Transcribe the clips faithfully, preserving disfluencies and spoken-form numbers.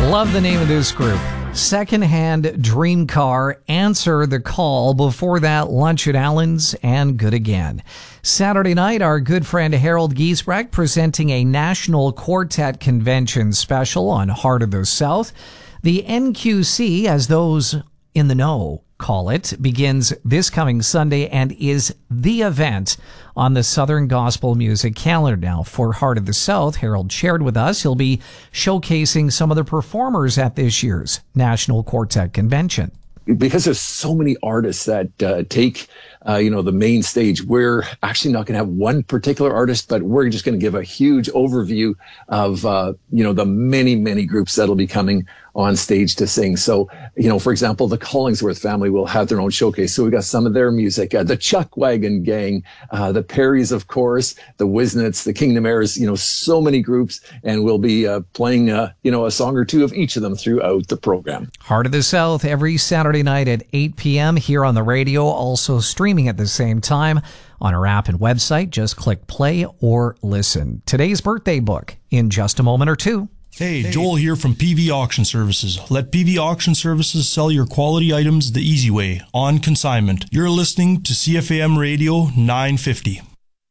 Love the name of this group. Secondhand Dream Car, Answer the Call. Before that, Lunch at Allen's and Good Again. Saturday night, our good friend Harold Giesbrecht presenting a National Quartet Convention special on Heart of the South. The N Q C, as those in the know call it, begins this coming Sunday and is the event on the Southern Gospel Music calendar. Now, for Heart of the South, Harold shared with us he'll be showcasing some of the performers at this year's National Quartet Convention. Because there's so many artists that uh, take, uh, you know, the main stage, we're actually not going to have one particular artist, but we're just going to give a huge overview of, uh, you know, the many, many groups that'll be coming on stage to sing. So, you know, for example, the Collingsworth family will have their own showcase. So we got some of their music, uh, the Chuck Wagon Gang, uh, the Perrys, of course, the Wisnets, the Kingdom Heirs, you know, so many groups, and we'll be uh, playing, uh, you know, a song or two of each of them throughout the program. Heart of the South every Saturday night at eight p.m. here on the radio, also streaming at the same time on our app and website. Just click play or listen. Today's birthday book in just a moment or two. Hey, Joel here from P V Auction Services. Let P V Auction Services sell your quality items the easy way, on consignment. You're listening to C F A M Radio nine fifty.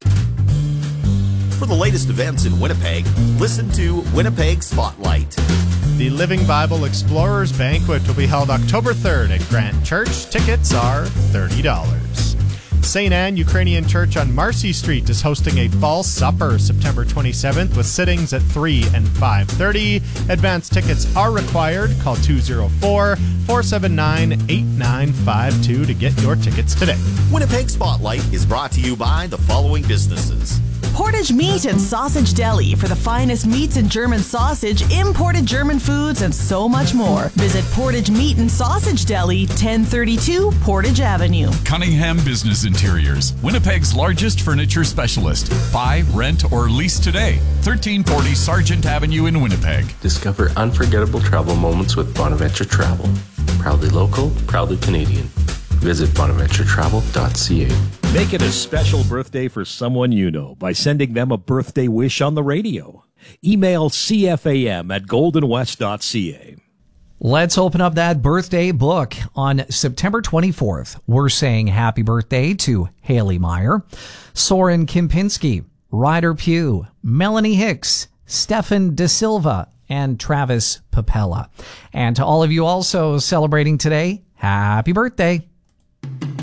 For the latest events in Winnipeg, listen to Winnipeg Spotlight. The Living Bible Explorers Banquet will be held October third at Grant Church. Tickets are thirty dollars. Saint Anne Ukrainian Church on Marcy Street is hosting a fall supper September twenty-seventh with sittings at three and five thirty. Advance tickets are required. Call two oh four, four seven nine, eight nine five two to get your tickets today. Winnipeg Spotlight is brought to you by the following businesses. Portage Meat and Sausage Deli for the finest meats and German sausage, imported German foods, and so much more. Visit Portage Meat and Sausage Deli, ten thirty-two Portage Avenue. Cunningham Business Interiors, Winnipeg's largest furniture specialist. Buy, rent, or lease today. thirteen forty Sargent Avenue in Winnipeg. Discover unforgettable travel moments with Bonaventure Travel. Proudly local, proudly Canadian. Visit bonaventure travel dot c a. Make it a special birthday for someone you know by sending them a birthday wish on the radio. Email c f a m at golden west dot c a. Let's open up that birthday book. On September twenty-fourth, we're saying happy birthday to Haley Meyer, Soren Kempinski, Ryder Pugh, Melanie Hicks, Stefan De Silva, and Travis Papella. And to all of you also celebrating today, happy birthday.